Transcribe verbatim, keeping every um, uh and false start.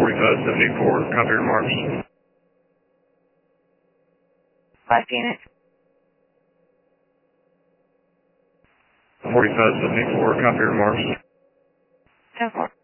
forty-five seventy-four, copy remarks. Last unit. forty-five seventy-four, copy remarks. ten four.